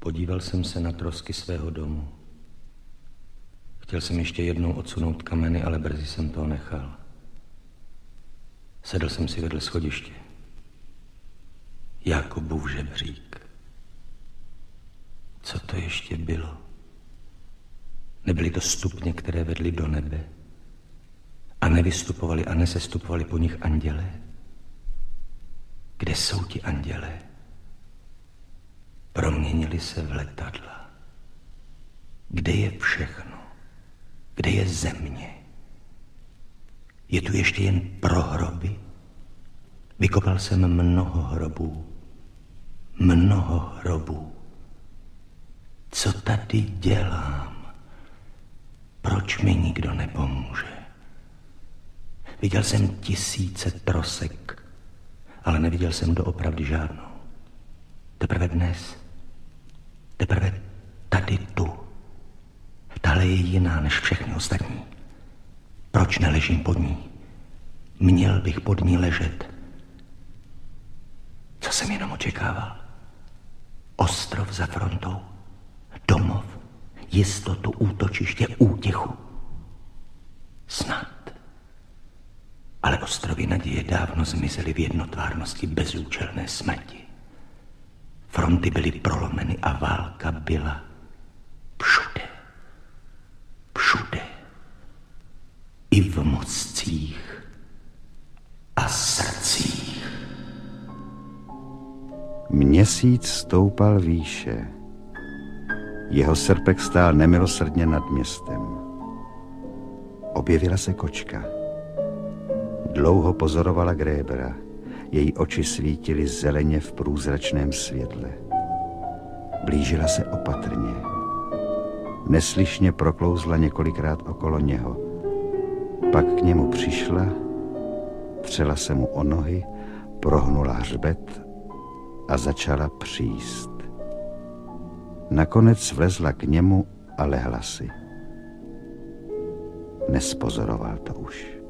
Podíval jsem se na trosky svého domu. Chtěl jsem ještě jednou odsunout kameny, ale brzy jsem toho nechal. Sedl jsem si vedle schodiště. Jakobův žebřík. Co to ještě bylo? Nebyly to stupně, které vedly do nebe? A nevystupovali a nesestupovali po nich andělé? Kde jsou ti andělé? Proměnili se v letadla. Kde je všechno? Kde je země? Je tu ještě jen pro hroby? Vykopal jsem mnoho hrobů. Mnoho hrobů. Co tady dělám? Proč mi nikdo nepomůže? Viděl jsem tisíce trosek, ale neviděl jsem doopravdy žádnou. Teprve dnes, teprve tady tu. Tahle je jiná než všechny ostatní. Proč neležím pod ní? Měl bych pod ní ležet. Co jsem jenom očekával? Ostrov za frontou, domov, jistotu, útočiště, útěchu. Snad. Ale ostrovy naděje dávno zmizely v jednotvárnosti bezúčelné smrti. Fronty byly prolomeny a válka byla všude. Všude. I v mozcích a srdcích. Měsíc stoupal výše. Jeho srpek stál nemilosrdně nad městem. Objevila se kočka. Dlouho pozorovala Grébera. Její oči svítily zeleně v průzračném světle. Blížila se opatrně. Neslyšně proklouzla několikrát okolo něho. Pak k němu přišla, třela se mu o nohy, prohnula hřbet a začala příst. Nakonec vlezla k němu a lehla si. Nespozoroval to už.